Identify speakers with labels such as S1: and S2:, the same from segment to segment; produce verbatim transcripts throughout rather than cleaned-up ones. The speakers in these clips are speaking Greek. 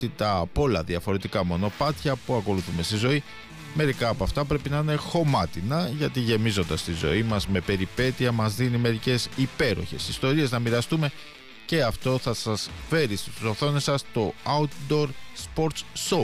S1: από όλα διαφορετικά μονοπάτια που ακολουθούμε στη ζωή. Μερικά από αυτά πρέπει να είναι χωμάτινα, γιατί γεμίζοντας τη ζωή μας με περιπέτεια μας δίνει μερικές υπέροχες ιστορίες να μοιραστούμε, και αυτό θα σας φέρει στις οθόνες σας το Outdoor Sports Show.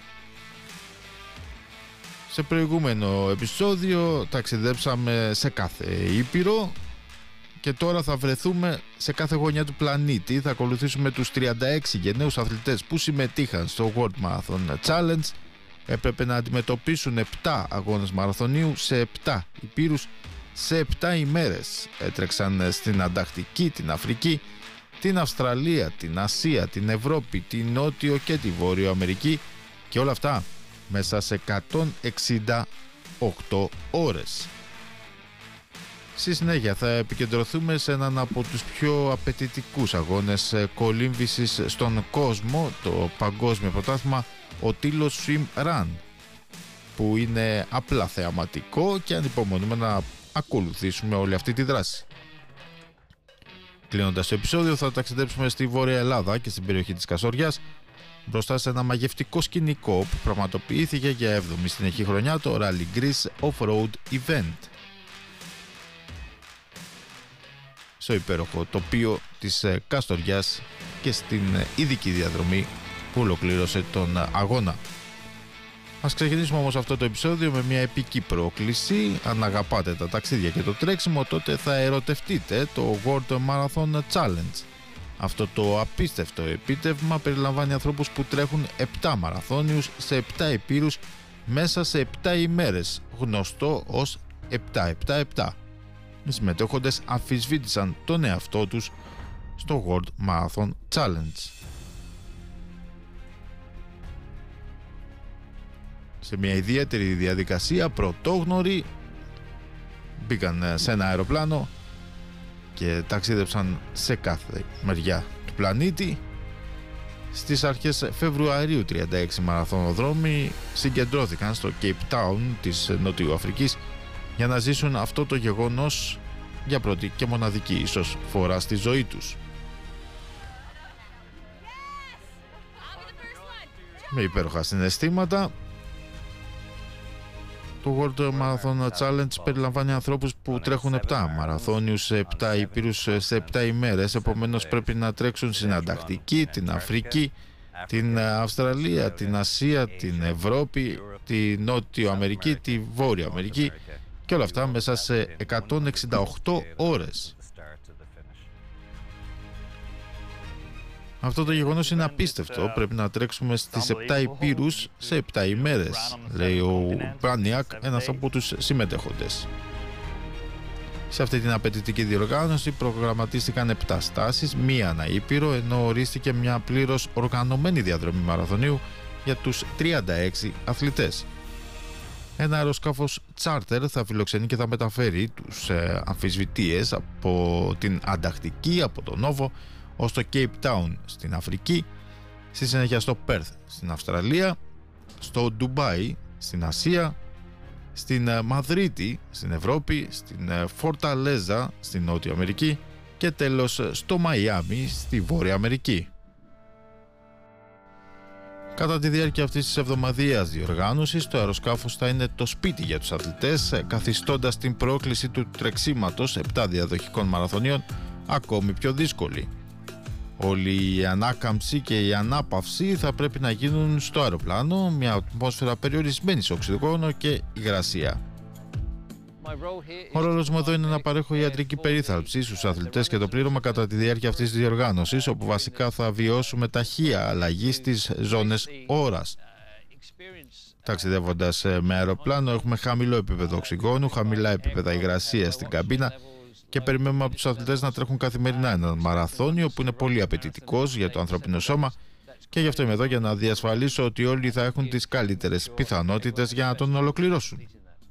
S1: Σε προηγούμενο επεισόδιο ταξιδέψαμε σε κάθε ήπειρο και τώρα θα βρεθούμε σε κάθε γωνιά του πλανήτη. Θα ακολουθήσουμε τους τριάντα έξι γενναίους αθλητές που συμμετείχαν στο World Marathon Challenge. Έπρεπε να αντιμετωπίσουν επτά αγώνες μαραθωνίου σε επτά υπήρους σε επτά ημέρες. Έτρεξαν στην Ανταρκτική, την Αφρική, την Αυστραλία, την Ασία, την Ευρώπη, την Νότιο και τη Βόρειο Αμερική, και όλα αυτά μέσα σε εκατόν εξήντα οκτώ ώρες. Στη συνέχεια θα επικεντρωθούμε σε έναν από τους πιο απαιτητικούς αγώνες κολύμβησης στον κόσμο, το παγκόσμιο πρωτάθλημα Otilos Swim Run, που είναι απλά θεαματικό και ανυπομονούμε να ακολουθήσουμε όλη αυτή τη δράση. Κλείνοντας το επεισόδιο θα ταξιδέψουμε στη Βόρεια Ελλάδα και στην περιοχή της Κασοριάς, μπροστά σε ένα μαγευτικό σκηνικό που πραγματοποιήθηκε για έβδομη συνεχή χρονιά το Rally Greece Off-Road Event, στο υπέροχο τοπίο της Καστοριάς και στην ειδική διαδρομή που ολοκλήρωσε τον αγώνα. Ας ξεκινήσουμε όμως αυτό το επεισόδιο με μια επική πρόκληση. Αν αγαπάτε τα ταξίδια και το τρέξιμο, τότε θα ερωτευτείτε το World Marathon Challenge. Αυτό το απίστευτο επίτευγμα περιλαμβάνει ανθρώπους που τρέχουν επτά μαραθώνιους σε επτά υπήρους μέσα σε επτά ημέρες, γνωστό ως επτά επτά επτά. Οι συμμετέχοντες αμφισβήτησαν τον εαυτό τους στο World Marathon Challenge. Σε μια ιδιαίτερη διαδικασία, πρωτόγνωροι μπήκαν σε ένα αεροπλάνο και ταξίδεψαν σε κάθε μεριά του πλανήτη. Στις αρχές Φεβρουαρίου τριάντα έξι μαραθωνοδρόμοι συγκεντρώθηκαν στο Cape Town της Νότιου Αφρικής για να ζήσουν αυτό το γεγονός για πρώτη και μοναδική ίσως φορά στη ζωή τους. Με υπέροχα συναισθήματα, το World Marathon Challenge περιλαμβάνει ανθρώπους που τρέχουν επτά μαραθώνιους σε επτά υπήρους σε επτά ημέρες, επομένως πρέπει να τρέξουν στην Ανταρκτική, την Αφρική, την Αυστραλία, την Ασία, την Ευρώπη, τη Νότιο Αμερική, τη Βόρεια Αμερική, και όλα αυτά μέσα σε εκατόν εξήντα οκτώ ώρες. Αυτό το γεγονός είναι απίστευτο. Πρέπει να τρέξουμε στις επτά υπήρους σε επτά ημέρες, λέει ο Μπράνιακ, ένας από τους συμμετέχοντες. Σε αυτή την απαιτητική διοργάνωση προγραμματίστηκαν επτά στάσεις, μία ανά ήπειρο, ενώ ορίστηκε μια πλήρως οργανωμένη διαδρομή μαραθωνίου για τους τριάντα έξι αθλητές. Ένα αεροσκάφος charter θα φιλοξενεί και θα μεταφέρει τους ε, αμφισβητείες από την Ανταρκτική, από τον Νόβο, ως το Cape Town στην Αφρική, στη συνέχεια στο Perth στην Αυστραλία, στο Ντουμπάι στην Ασία, στην Μαδρίτη στην Ευρώπη, στην Φορταλέζα στην Νότια Αμερική και τέλος στο Μαϊάμι στη Βόρεια Αμερική. Κατά τη διάρκεια αυτής της εβδομαδιαίας διοργάνωσης, το αεροσκάφος θα είναι το σπίτι για τους αθλητές, καθιστώντας την πρόκληση του τρεξίματος επτά διαδοχικών μαραθωνίων ακόμη πιο δύσκολη. Όλη η ανάκαμψη και η ανάπαυση θα πρέπει να γίνουν στο αεροπλάνο, μια ατμόσφαιρα περιορισμένη σε οξυγόνο και υγρασία. Ο ρόλος μου εδώ είναι να παρέχω ιατρική περίθαλψη στους αθλητές και το πλήρωμα κατά τη διάρκεια αυτής της διοργάνωσης, όπου βασικά θα βιώσουμε ταχεία αλλαγή στις ζώνες ώρας. Ταξιδεύοντας με αεροπλάνο έχουμε χαμηλό επίπεδο οξυγόνου, χαμηλά επίπεδα υγρασίας στην καμπίνα και περιμένουμε από τους αθλητές να τρέχουν καθημερινά ένα μαραθώνιο που είναι πολύ απαιτητικός για το ανθρώπινο σώμα, και γι' αυτό είμαι εδώ για να διασφαλίσω ότι όλοι θα έχουν τις καλύτερες πιθανότητες για να τον ολοκληρώσουν.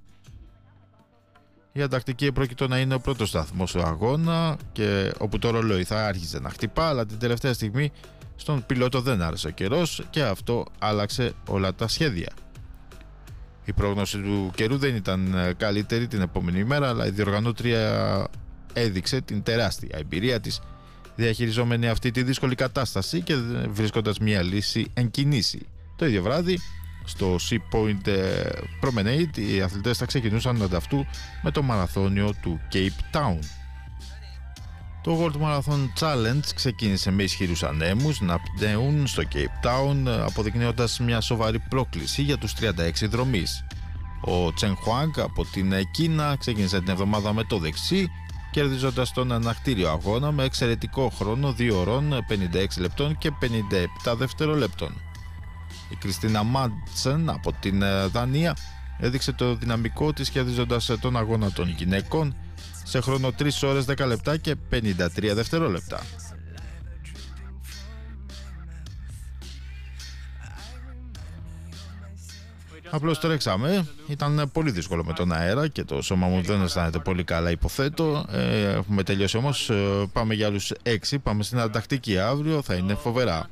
S1: Η Ανταρκτική πρόκειται να είναι ο πρώτος σταθμός του αγώνα, και όπου το ρολόι θα άρχιζε να χτυπά, αλλά την τελευταία στιγμή στον πιλότο δεν άρεσε ο καιρός και αυτό άλλαξε όλα τα σχέδια. Η πρόγνωση του καιρού δεν ήταν καλύτερη την επόμενη μέρα, αλλά η διοργανώτρια έδειξε την τεράστια εμπειρία της, διαχειριζόμενοι αυτή τη δύσκολη κατάσταση και βρίσκοντας μια λύση εν κινήσει. Το ίδιο βράδυ, στο Sea Point Promenade, οι αθλητές θα ξεκινούσαν ανταυτού με το μαραθώνιο του Cape Town. Το World Marathon Challenge ξεκίνησε με ισχυρούς ανέμους να πνέουν στο Cape Town, αποδεικνύοντας μια σοβαρή πρόκληση για τους τριάντα έξι δρομείς. Ο Τσεν Χουάνγκ από την Κίνα ξεκίνησε την εβδομάδα με το δεξί, κερδίζοντας τον ανακτήριο αγώνα με εξαιρετικό χρόνο δύο ωρών πενήντα έξι λεπτών και πενήντα επτά δευτερολέπτων. Η Κριστίνα Μάντσεν από την Δανία έδειξε το δυναμικό της κερδίζοντας τον αγώνα των γυναικών σε χρόνο τρεις ώρες δέκα λεπτά και πενήντα τρία δευτερόλεπτα. Απλώς τρέξαμε, ήταν πολύ δύσκολο με τον αέρα και το σώμα μου δεν αισθάνεται πολύ καλά, υποθέτω. Ε, έχουμε τελειώσει όμως, ε, πάμε για άλλους έξι, πάμε στην Ανταρκτική αύριο, θα είναι φοβερά.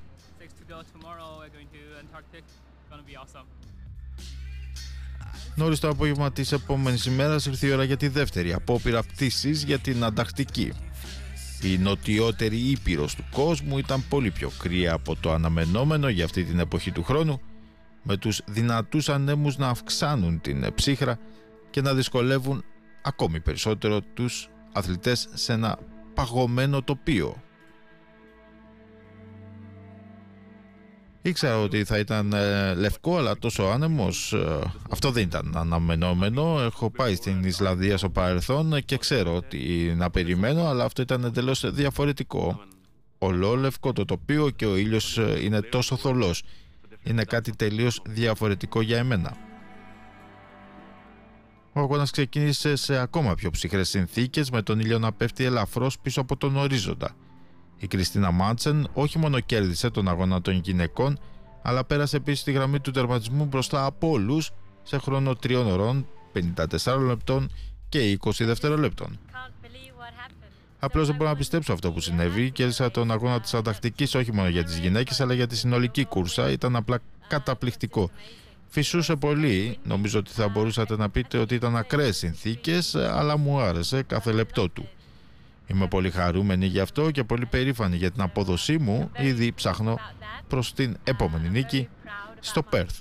S1: Νωρίς το απόγευμα της επόμενης ημέρας ήρθε η ώρα για τη δεύτερη απόπειρα πτήσης για την Ανταρκτική. Η νοτιότερη ήπειρος του κόσμου ήταν πολύ πιο κρύα από το αναμενόμενο για αυτή την εποχή του χρόνου, με τους δυνατούς ανέμους να αυξάνουν την ψύχρα και να δυσκολεύουν ακόμη περισσότερο τους αθλητές σε ένα παγωμένο τοπίο. Ήξερα ότι θα ήταν ε, λευκό, αλλά τόσο άνεμος, ε, αυτό δεν ήταν αναμενόμενο. Έχω πάει στην Ισλανδία στο παρελθόν και ξέρω ότι να περιμένω, αλλά αυτό ήταν εντελώς διαφορετικό. Ολόλευκο το τοπίο και ο ήλιος είναι τόσο θολός. Είναι κάτι τελείως διαφορετικό για εμένα. Ο αγώνας ξεκίνησε σε ακόμα πιο ψυχρές συνθήκες, με τον ήλιο να πέφτει ελαφρώς πίσω από τον ορίζοντα. Η Κριστίνα Μάντσεν όχι μόνο κέρδισε τον αγώνα των γυναικών, αλλά πέρασε επίσης τη γραμμή του τερματισμού μπροστά από όλους σε χρόνο τριών ωρών, πενήντα τεσσάρων λεπτών και είκοσι δευτερολέπτων. Απλώς δεν μπορώ να πιστέψω αυτό που συνέβη. Κέρδισα τον αγώνα της Ανταρκτικής όχι μόνο για τις γυναίκες, αλλά για τη συνολική κούρσα. Ήταν απλά καταπληκτικό. Φυσούσε πολύ, νομίζω ότι θα μπορούσατε να πείτε ότι ήταν ακραίες συνθήκες, αλλά μου άρεσε κάθε λεπτό του. Είμαι πολύ χαρούμενη γι' αυτό και πολύ περήφανη για την απόδοσή μου. Ήδη ψάχνω προς την επόμενη νίκη στο Πέρθ.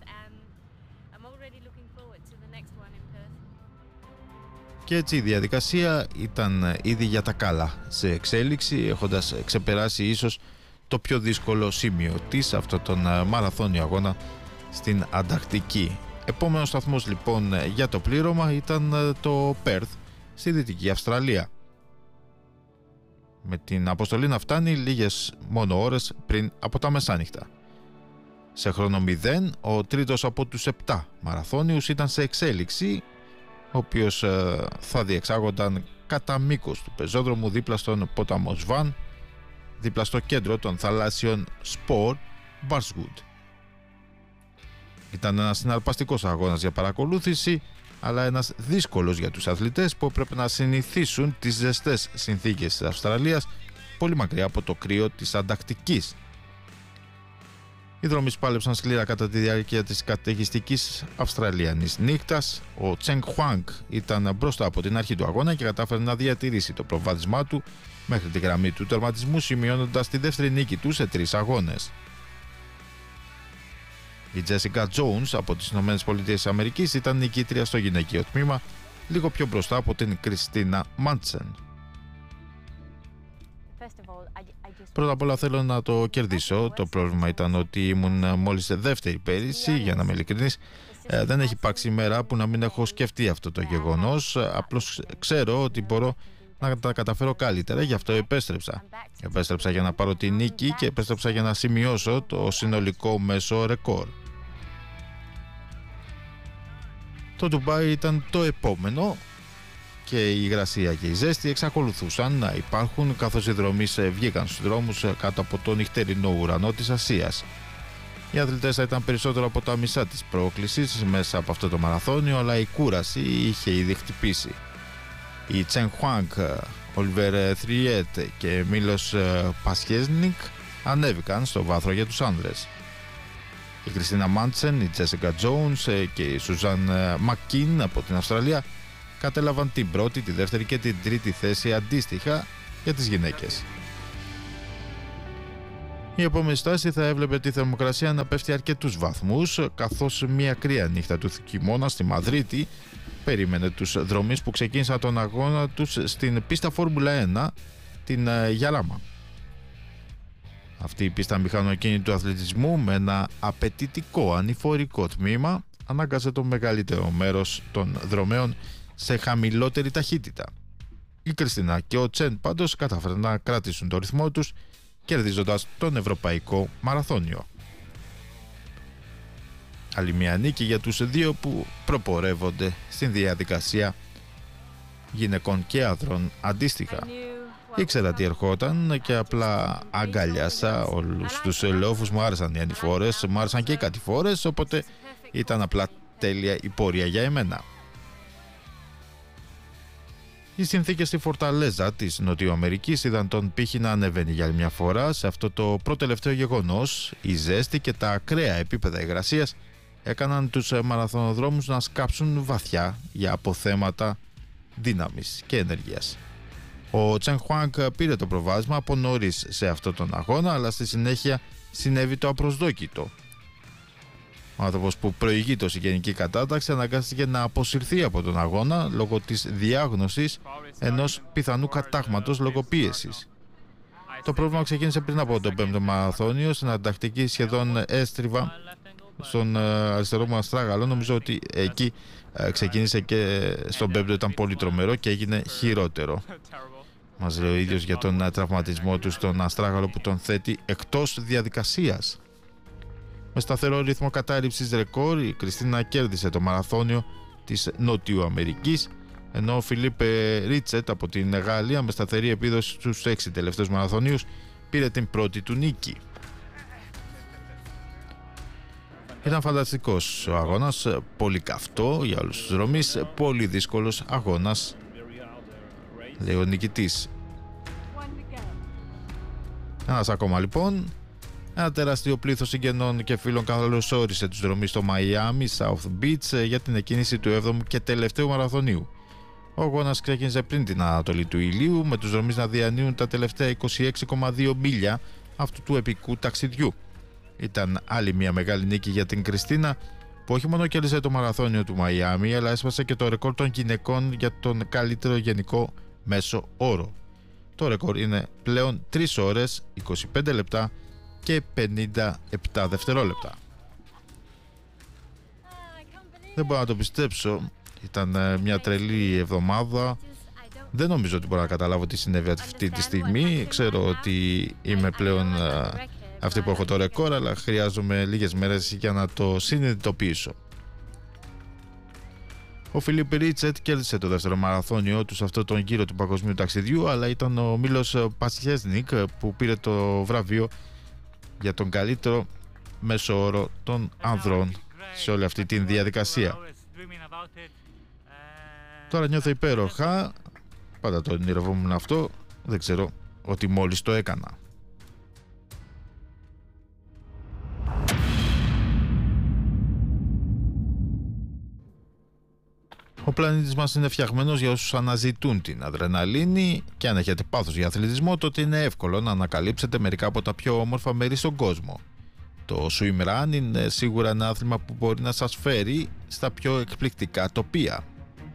S1: Και έτσι η διαδικασία ήταν ήδη για τα καλά σε εξέλιξη, έχοντας ξεπεράσει ίσως το πιο δύσκολο σημείο της, αυτό τον μαραθώνιο αγώνα στην Ανταρκτική. Επόμενος σταθμός λοιπόν για το πλήρωμα ήταν το Πέρθ στη Δυτική Αυστραλία, με την αποστολή να φτάνει λίγες μόνο ώρες πριν από τα μεσάνυχτα. Σε χρόνο μηδέν, ο τρίτος από τους επτά μαραθώνιους ήταν σε εξέλιξη, ο οποίος ε, θα διεξάγονταν κατά μήκος του πεζόδρομου δίπλα στον ποταμό Σβάν, δίπλα στο κέντρο των θαλάσσιων σπορ Μπάρσγουντ. Ήταν ένας συναρπαστικός αγώνας για παρακολούθηση, αλλά ένας δύσκολος για τους αθλητές που έπρεπε να συνηθίσουν τις ζεστές συνθήκες της Αυστραλίας, πολύ μακριά από το κρύο της Ανταρκτικής. Οι δρόμοι πάλεψαν σκληρά κατά τη διάρκεια της καταιγιστικής Αυστραλιανής νύχτας. Ο Τσεν Χουάνγκ ήταν μπροστά από την αρχή του αγώνα και κατάφερε να διατηρήσει το προβάδισμά του μέχρι τη γραμμή του τερματισμού, σημειώνοντας τη δεύτερη νίκη του σε τρεις αγώνες. Η Τζέσικα Τζόουνς από τις ΗΠΑ ήταν νικήτρια στο γυναικείο τμήμα, λίγο πιο μπροστά από την Κριστίνα Μάντσεν. Πρώτα απ' όλα θέλω να το κερδίσω. Το πρόβλημα ήταν ότι ήμουν μόλις δεύτερη πέρυσι, για να είμαι ειλικρινής. Ε, δεν έχει υπάρξει ημέρα που να μην έχω σκεφτεί αυτό το γεγονός. Απλώς ξέρω ότι μπορώ να τα καταφέρω καλύτερα, γι' αυτό επέστρεψα. Επέστρεψα για να πάρω τη νίκη και επέστρεψα για να σημειώσω το συνολικό μέσο ρεκόρ. Το Ντουμπάι ήταν το επόμενο και η υγρασία και η ζέστη εξακολουθούσαν να υπάρχουν, καθώς οι δρομείς βγήκαν στους δρόμους κάτω από τον νυχτερινό ουρανό της Ασίας. Οι αθλητές θα ήταν περισσότερο από τα μισά της πρόκλησης μέσα από αυτό το μαραθώνιο, αλλά η κούραση είχε ήδη χτυπήσει. Οι Τσεν Χουάνγκ, Ολιβέρ Θριέτ και Μίλος Πασχέσνικ ανέβηκαν στο βάθρο για τους άνδρες. Η Κριστίνα Μάντσεν, η Τζέσικα Τζόουνς και η Σουζάν Μακκίν από την Αυστραλία κατέλαβαν την πρώτη, τη δεύτερη και την τρίτη θέση αντίστοιχα για τις γυναίκες. Η επόμενη στάση θα έβλεπε τη θερμοκρασία να πέφτει αρκετούς βαθμούς, καθώς μια κρύα νύχτα του χειμώνα στη Μαδρίτη περίμενε τους δρομείς που ξεκίνησαν τον αγώνα τους στην πίστα Φόρμουλα ένα, την Γιαράμα. Αυτή η πίστα μηχανοκίνητου αθλητισμού με ένα απαιτητικό ανηφορικό τμήμα ανάγκασε το μεγαλύτερο μέρος των δρομέων σε χαμηλότερη ταχύτητα. Η Κριστίνα και ο Τσεν πάντως κατάφεραν να κρατήσουν το ρυθμό τους, κερδίζοντας τον Ευρωπαϊκό Μαραθώνιο. Άλλη μια νίκη για τους δύο που προπορεύονται στην διαδικασία γυναικών και άνδρων αντίστοιχα. Ήξερα τι ερχόταν και απλά αγκαλιάσα όλους τους ελόφους. Μου άρεσαν οι ανηφόρες, μου άρεσαν και οι κατηφόρες, οπότε ήταν απλά τέλεια η πορεία για εμένα. Οι συνθήκες στη Φορταλέζα της Νοτιοαμερικής είδαν τον πύχη να ανεβαίνει για άλλη μια φορά. Σε αυτό το προτελευταίο γεγονός, η ζέστη και τα ακραία επίπεδα υγρασίας έκαναν τους μαραθωνοδρόμους να σκάψουν βαθιά για αποθέματα δύναμης και ενέργειας. Ο Τσεν Χουάνγκ πήρε το προβάδισμα από νωρίς σε αυτόν τον αγώνα, αλλά στη συνέχεια συνέβη το απροσδόκητο. Ο άνθρωπος που προηγεί το συγγενική κατάταξη αναγκάστηκε να αποσυρθεί από τον αγώνα λόγω της διάγνωσης ενός πιθανού κατάγματος λόγω πίεσης. Το πρόβλημα ξεκίνησε πριν από τον πέμπτο μαραθώνιο, στην αντακτική σχεδόν έστριβα στον αριστερό μου αστράγαλο. Νομίζω ότι εκεί ξεκίνησε και στον πέμπτο ήταν πολύ τρομερό και έγινε χειρότερο. Μας λέει ο ίδιος για τον τραυματισμό του στον αστράγαλο που τον θέτει εκτός διαδικασίας. Με σταθερό ρυθμό κατάρριψης ρεκόρ, η Κριστίνα κέρδισε το μαραθώνιο της Νότιου Αμερικής, ενώ ο Φιλίπε Ρίτσετ από την Γαλλία με σταθερή επίδοση στους έξι τελευταίους μαραθωνίους πήρε την πρώτη του νίκη. Ήταν φανταστικός ο αγώνας, πολύ καυτό για όλους τους δρομείς, πολύ δύσκολος αγώνας, λέει ο νικητής. Ένας ακόμα λοιπόν. Ένα τεράστιο πλήθος συγγενών και φίλων καλωσόρισε τους δρομείς στο Μαϊάμι, South Beach, για την εκκίνηση του έβδομου και τελευταίου μαραθωνίου. Ο αγώνας ξεκίνησε πριν την ανατολή του ηλίου, με τους δρομείς να διανύουν τα τελευταία είκοσι έξι κόμμα δύο μίλια αυτού του επικού ταξιδιού. Ήταν άλλη μια μεγάλη νίκη για την Κριστίνα, που όχι μόνο κέρδισε το μαραθώνιο του Μαϊάμι, αλλά έσπασε και το ρεκόρ των γυναικών για τον καλύτερο γενικό μέσο όρο. Το ρεκόρ είναι πλέον τρεις ώρες, είκοσι πέντε λεπτά και πενήντα επτά δευτερόλεπτα. Δεν μπορώ να το πιστέψω. Ήταν μια τρελή εβδομάδα. Δεν νομίζω ότι μπορώ να καταλάβω τι συνέβη αυτή τη στιγμή. Ξέρω ότι είμαι πλέον αυτή που έχω το ρεκόρ, αλλά χρειάζομαι λίγες μέρες για να το συνειδητοποιήσω. Ο Φιλίπ Ρίτσετ κέρδισε το δεύτερο μαραθώνιο του σε αυτόν τον γύρο του παγκοσμίου ταξιδιού, αλλά ήταν ο Μίλος Πασιέσνικ που πήρε το βραβείο για τον καλύτερο μέσο όρο των ανδρών σε όλη αυτή τη διαδικασία. Τώρα νιώθω υπέροχα, πάντα το ονειρευόμουν αυτό, δεν ξέρω ότι μόλις το έκανα. Ο πλανήτης μας είναι φτιαγμένος για όσους αναζητούν την αδρεναλίνη, και αν έχετε πάθος για αθλητισμό, τότε είναι εύκολο να ανακαλύψετε μερικά από τα πιο όμορφα μέρη στον κόσμο. Το swim run είναι σίγουρα ένα άθλημα που μπορεί να σας φέρει στα πιο εκπληκτικά τοπία.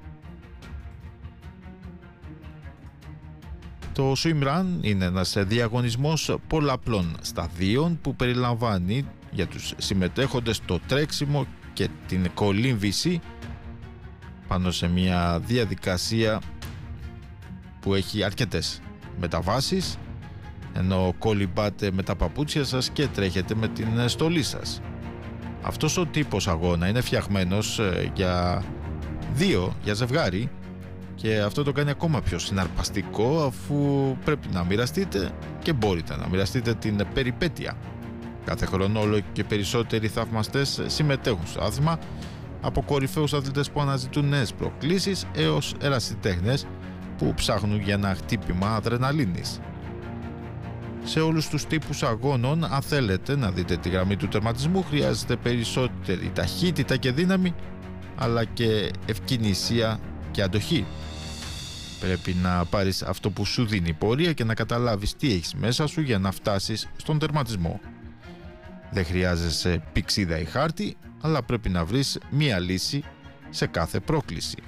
S1: Το swim run είναι ένας διαγωνισμός πολλαπλών σταδίων που περιλαμβάνει για τους συμμετέχοντες το τρέξιμο και την κολύμβηση πάνω σε μια διαδικασία που έχει αρκετές μεταβάσεις, ενώ κολυμπάτε με τα παπούτσια σας και τρέχετε με την στολή σας. Αυτός ο τύπος αγώνα είναι φτιαγμένος για δύο, για ζευγάρι, και αυτό το κάνει ακόμα πιο συναρπαστικό, αφού πρέπει να μοιραστείτε και μπορείτε να μοιραστείτε την περιπέτεια. Κάθε χρόνο όλο και περισσότεροι θαυμαστές συμμετέχουν στο άθλημα, από κορυφαίους αθλητές που αναζητούν νέες προκλήσεις έως ερασιτέχνες που ψάχνουν για ένα χτύπημα αδρεναλίνης. Σε όλους τους τύπους αγώνων, αν θέλετε να δείτε τη γραμμή του τερματισμού, χρειάζεται περισσότερη ταχύτητα και δύναμη, αλλά και ευκαινησία και αντοχή. Πρέπει να πάρεις αυτό που σου δίνει η πορεία και να καταλάβεις τι έχεις μέσα σου για να φτάσεις στον τερματισμό. Δεν χρειάζεσαι πηξίδα ή χάρτη, αλλά πρέπει να βρεις μία λύση σε κάθε πρόκληση.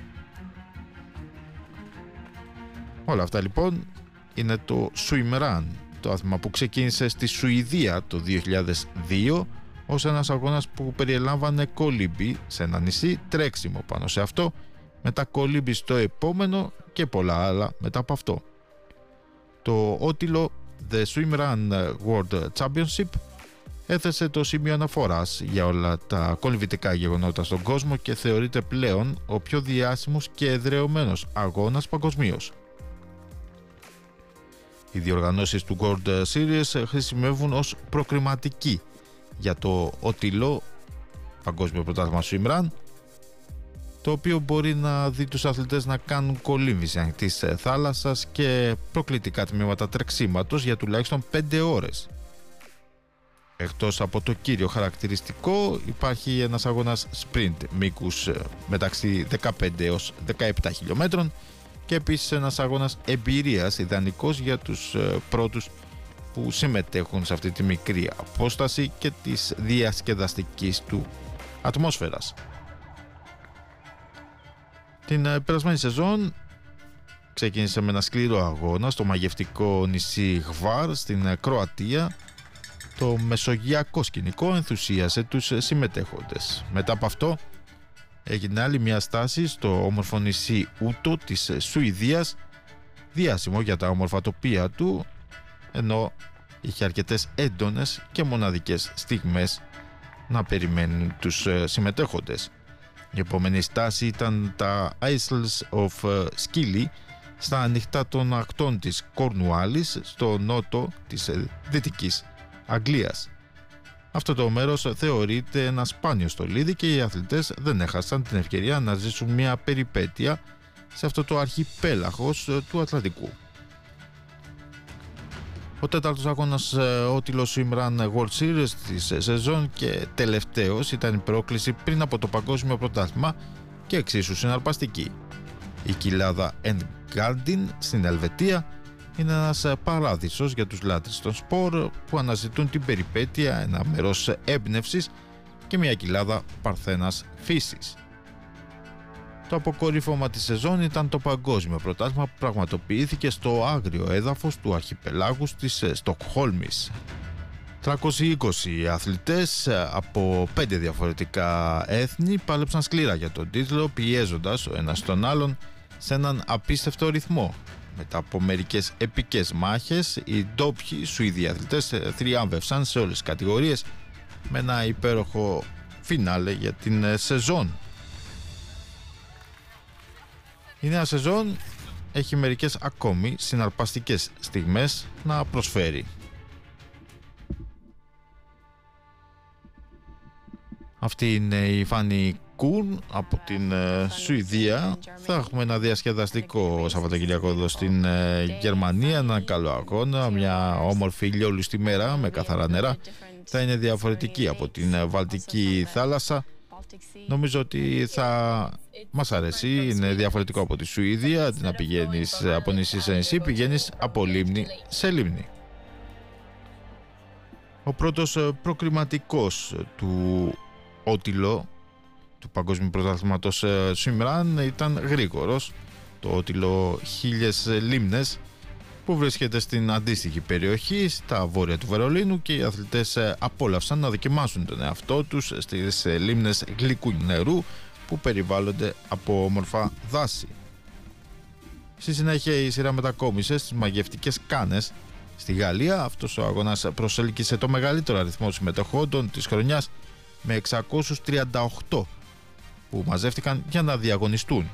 S1: Όλα αυτά λοιπόν είναι το Swim Run, το άθλημα που ξεκίνησε στη Σουηδία το δύο χιλιάδες δύο ως ένας αγώνας που περιελάμβανε κολύμπι σε ένα νησί, τρέξιμο πάνω σε αυτό, μετά κολύμπι στο επόμενο και πολλά άλλα μετά από αυτό. Το ότιλο The Swim Run World Championship έθεσε το σημείο αναφοράς για όλα τα κολυμβητικά γεγονότα στον κόσμο και θεωρείται πλέον ο πιο διάσημος και εδραιωμένος αγώνας παγκοσμίως. Οι διοργανώσεις του World Series χρησιμεύουν ως προκριματική για το ότιλο παγκόσμιο πρωτάθλημα Swim Run, το οποίο μπορεί να δει τους αθλητές να κάνουν κολύμβηση ανοιχτής θάλασσας και προκλητικά τμήματα τρεξίματος για τουλάχιστον πέντε ώρες. Εκτός από το κύριο χαρακτηριστικό υπάρχει ένας αγώνας sprint μήκους μεταξύ δεκαπέντε έως δεκαεπτά χιλιόμετρων και επίσης ένας αγώνας εμπειρίας ιδανικός για τους πρώτους που συμμετέχουν σε αυτή τη μικρή απόσταση και της διασκεδαστικής του ατμόσφαιρας. Την περασμένη σεζόν ξεκίνησε με ένα σκληρό αγώνα στο μαγευτικό νησί Hvar στην Κροατία. Το μεσογειακό σκηνικό ενθουσίασε τους συμμετέχοντες. Μετά από αυτό έγινε άλλη μια στάση στο όμορφο νησί Ούτο της Σουηδίας, διάσημο για τα όμορφα τοπία του, ενώ είχε αρκετές έντονες και μοναδικές στιγμές να περιμένουν τους συμμετέχοντες. Η επόμενη στάση ήταν τα Isles of Scilly στα ανοιχτά των ακτών της Κορνουάλης στο νότο της Δυτικής Αγγλίας. Αυτό το μέρος θεωρείται ένα σπάνιο στολίδι και οι αθλητές δεν έχασαν την ευκαιρία να ζήσουν μια περιπέτεια σε αυτό το αρχιπέλαγος του Ατλαντικού. Ο τέταρτος αγώνας ότιλο Swim Run World Series της σεζόν και τελευταίος ήταν η πρόκληση πριν από το παγκόσμιο πρωτάθλημα και εξίσου συναρπαστική. Η κοιλάδα Engadin στην Ελβετία είναι ένας παράδεισος για τους λάτρεις των σπορ που αναζητούν την περιπέτεια, ένα μέρος έμπνευσης και μια κοιλάδα παρθένας φύσης. Το αποκορύφωμα της σεζόν ήταν το παγκόσμιο πρωτάθλημα που πραγματοποιήθηκε στο άγριο έδαφος του αρχιπελάγους της Στοκχόλμης. τριακόσιοι είκοσι αθλητές από πέντε διαφορετικά έθνη πάλεψαν σκληρά για τον τίτλο, πιέζοντας ο ένας τον άλλον σε έναν απίστευτο ρυθμό. Μετά από μερικές επικές μάχες, οι ντόπιοι Σουηδοί αθλητές θριάμβευσαν σε όλες τις κατηγορίες με ένα υπέροχο φινάλε για την σεζόν. Η νέα σεζόν έχει μερικές ακόμη συναρπαστικές στιγμές να προσφέρει. Αυτή είναι η Φάνη Κούν από την Σουηδία. Θα έχουμε ένα διασκεδαστικό Σαββατοκυριακό εδώ στην Γερμανία, ένα καλό αγώνα, μια όμορφη ηλιόλουστη μέρα με καθαρά νερά. Θα είναι διαφορετική από την Βαλτική θάλασσα. Νομίζω ότι θα μας αρέσει, είναι διαφορετικό από τη Σουηδία. Αντί να πηγαίνεις από νησί σε νησί, πηγαίνεις από λίμνη σε λίμνη. Ο πρώτος προκριματικός του ότιλο του Παγκόσμιου Πρωταθλήματος Swim Run ήταν γρήγορος. Το ότιλο Χίλιες Λίμνες που βρίσκεται στην αντίστοιχη περιοχή στα βόρεια του Βερολίνου και οι αθλητές απόλαυσαν να δοκιμάσουν τον εαυτό τους στις λίμνες γλυκού νερού που περιβάλλονται από όμορφα δάση. Στη συνέχεια η σειρά μετακόμισε στις μαγευτικές Κάνες στη Γαλλία. Αυτός ο αγώνας προσέλκυσε το μεγαλύτερο αριθμό συμμετεχόντων της χρονιάς με εξακόσιους τριάντα οκτώ που μαζεύτηκαν για να διαγωνιστούν.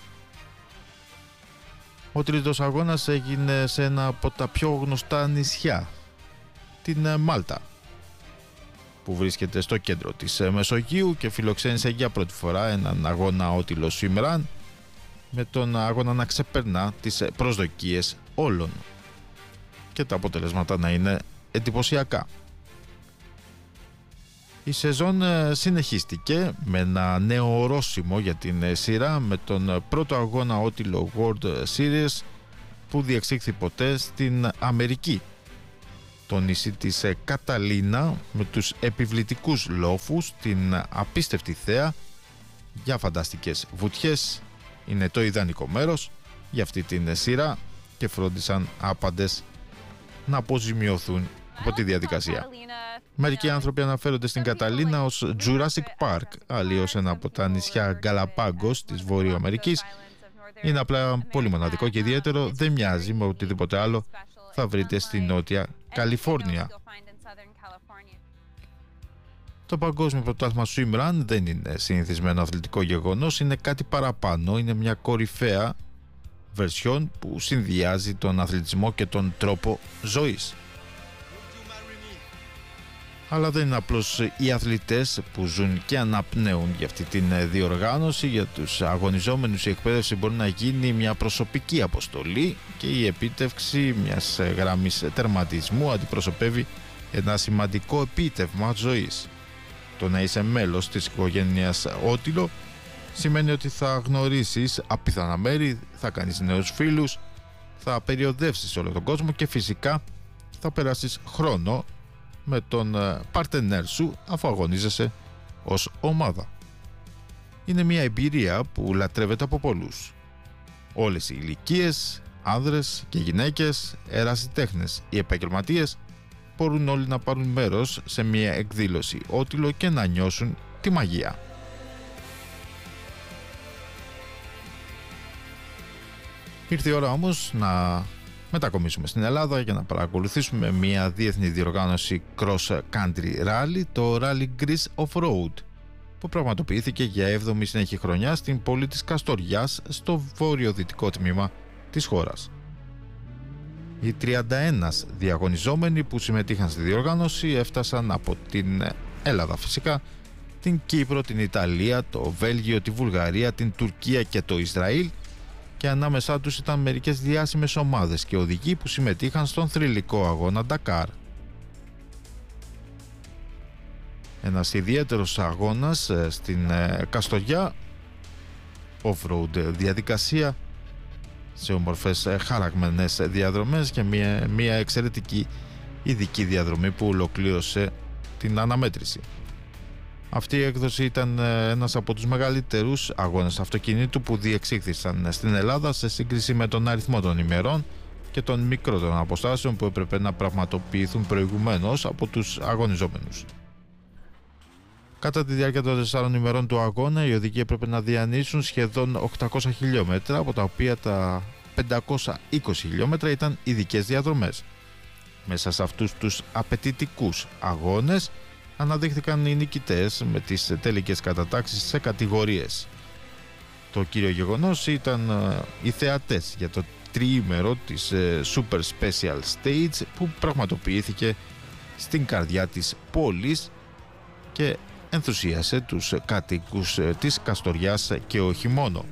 S1: Ο τρίτος αγώνας έγινε σε ένα από τα πιο γνωστά νησιά, την Μάλτα, που βρίσκεται στο κέντρο της Μεσογείου και φιλοξένησε για πρώτη φορά έναν αγώνα ότιλο Swim Run, με τον αγώνα να ξεπερνά τις προσδοκίες όλων και τα αποτελέσματα να είναι εντυπωσιακά. Η σεζόν συνεχίστηκε με ένα νέο ορόσημο για την σειρά, με τον πρώτο αγώνα ότιλο World Series που διεξήχθη ποτέ στην Αμερική. Το νησί της Καταλίνα με τους επιβλητικούς λόφους, την απίστευτη θέα για φανταστικές βουτιές, είναι το ιδανικό μέρος για αυτή την σειρά και φρόντισαν άπαντες να αποζημιωθούν από τη διαδικασία. Μερικοί άνθρωποι αναφέρονται στην Καταλίνα ως Jurassic Park, άλλοι ως ένα από τα νησιά Γκαλαπάγκος της Βόρειο Αμερικής. Είναι απλά πολύ μοναδικό και ιδιαίτερο, δεν μοιάζει με οτιδήποτε άλλο θα βρείτε στη Νότια Καλιφόρνια. Το Παγκόσμιο Πρωτάθλημα Swimrun δεν είναι συνηθισμένο αθλητικό γεγονός, είναι κάτι παραπάνω, είναι μια κορυφαία βερσιόν που συνδυάζει τον αθλητισμό και τον τρόπο ζωής. Αλλά δεν είναι απλώς οι αθλητές που ζουν και αναπνέουν για αυτή την διοργάνωση. Για τους αγωνιζόμενους η εκπαίδευση μπορεί να γίνει μια προσωπική αποστολή και η επίτευξη μιας γραμμής τερματισμού αντιπροσωπεύει ένα σημαντικό επίτευγμα ζωής. Το να είσαι μέλος της οικογένειας Ότιλο σημαίνει ότι θα γνωρίσεις απίθανα μέρη, θα κάνεις νέους φίλους, θα περιοδεύσεις όλο τον κόσμο και φυσικά θα περάσεις χρόνο με τον παρτενέρ σου αφού αγωνίζεσαι ως ομάδα. Είναι μια εμπειρία που λατρεύεται από πολλούς. Όλες οι ηλικίες, άνδρες και γυναίκες, ερασιτέχνες ή επαγγελματίες μπορούν όλοι να πάρουν μέρος σε μια εκδήλωση Ότιλο και να νιώσουν τη μαγεία. Ήρθε η ώρα όμως να μετακομίσουμε στην Ελλάδα για να παρακολουθήσουμε μια διεθνή διοργάνωση cross country rally, το Rally Greece Off-Road, που πραγματοποιήθηκε για έβδομη συνεχή χρονιά στην πόλη της Καστοριάς στο βορειοδυτικό τμήμα της χώρας. Οι τριάντα ένα διαγωνιζόμενοι που συμμετείχαν στη διοργάνωση έφτασαν από την Ελλάδα φυσικά, την Κύπρο, την Ιταλία, το Βέλγιο, τη Βουλγαρία, την Τουρκία και το Ισραήλ, και ανάμεσά τους ήταν μερικές διάσημες ομάδες και οδηγοί που συμμετείχαν στον θρυλικό αγώνα Ντακάρ. Ένας ιδιαίτερος αγώνας στην Καστοριά, off-road διαδικασία σε όμορφες χαραγμένες διαδρομές και μια, μια εξαιρετική ειδική διαδρομή που ολοκλήρωσε την αναμέτρηση. Αυτή η έκδοση ήταν ένας από τους μεγαλύτερους αγώνες αυτοκινήτου που διεξήχθησαν στην Ελλάδα σε σύγκριση με τον αριθμό των ημερών και των μικρότερων αποστάσεων που έπρεπε να πραγματοποιηθούν προηγουμένως από τους αγωνιζόμενους. Κατά τη διάρκεια των τεσσάρων ημερών του αγώνα, οι οδηγοί έπρεπε να διανύσουν σχεδόν οκτακόσια χιλιόμετρα, από τα οποία τα πεντακόσια είκοσι χιλιόμετρα ήταν ειδικές διαδρομές. Μέσα σε αυτούς τους απαιτητικούς αγώνες αναδείχθηκαν οι νικητές με τις τελικές κατατάξεις σε κατηγορίες. Το κύριο γεγονός ήταν οι θεατές για το τριήμερο της Super Special Stage που πραγματοποιήθηκε στην καρδιά της πόλης και ενθουσίασε τους κατοίκους της Καστοριάς και όχι μόνο.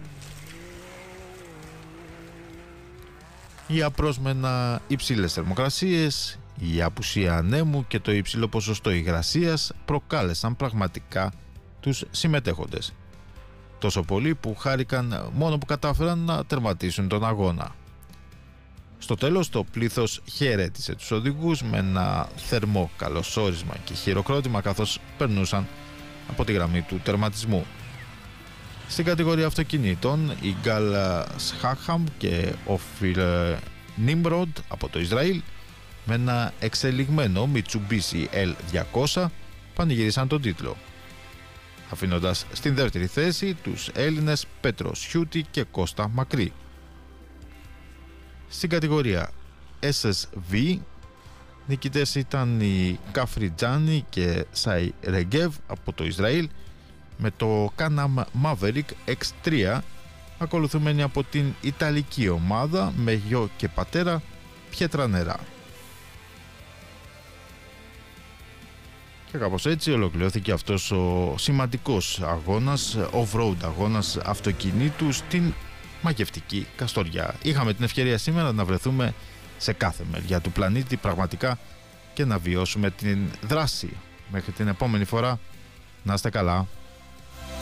S1: Οι απρόσμενα υψηλές θερμοκρασίες, η απουσία ανέμου και το υψηλό ποσοστό υγρασίας προκάλεσαν πραγματικά τους συμμετέχοντες. Τόσο πολύ που χάρηκαν μόνο που κατάφεραν να τερματίσουν τον αγώνα. Στο τέλος το πλήθος χαιρέτησε τους οδηγούς με ένα θερμό καλωσόρισμα και χειροκρότημα καθώς περνούσαν από τη γραμμή του τερματισμού. Στην κατηγορία αυτοκινήτων, η Γκάλ Σχάχαμ και ο Φιλ Νίμροντ από το Ισραήλ με ένα εξελιγμένο Mitsubishi ελ διακόσια πανηγύρισαν τον τίτλο, αφήνοντας στην δεύτερη θέση τους Έλληνες Πέτρο Σιούτη και Κώστα Μακρύ. Στην κατηγορία ες ες βι νικητές ήταν οι Κάφρι Τζάνι και Σάι Ρεγκέβ από το Ισραήλ με το Can-Am Maverick εξ τρία, ακολουθούμενοι από την Ιταλική ομάδα με γιο και πατέρα Πιέτρανερά. Και κάπως έτσι ολοκληρώθηκε αυτός ο σημαντικός αγώνας, off-road αγώνας αυτοκινήτου στην μαγευτική Καστοριά. Είχαμε την ευκαιρία σήμερα να βρεθούμε σε κάθε μεριά του πλανήτη πραγματικά και να βιώσουμε την δράση Μέχρι την επόμενη φορά, να είστε καλά.